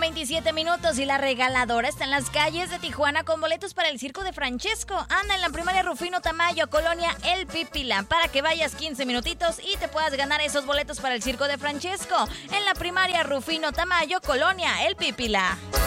27 minutos y la regaladora está en las calles de Tijuana con boletos para el circo de Francesco. Anda en la primaria Rufino Tamayo, colonia El Pipila, para que vayas 15 minutitos y te puedas ganar esos boletos para el circo de Francesco. En la primaria Rufino Tamayo, colonia El Pipila.